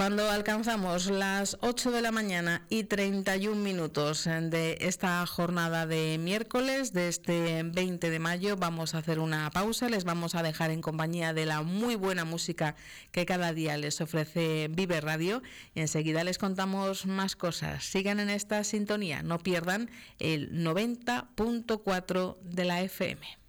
Cuando alcanzamos las 8 de la mañana y 31 minutos de esta jornada de miércoles, de este 20 de mayo, vamos a hacer una pausa. Les vamos a dejar en compañía de la muy buena música que cada día les ofrece Vive Radio y enseguida les contamos más cosas. Sigan en esta sintonía, no pierdan el 90.4 de la FM.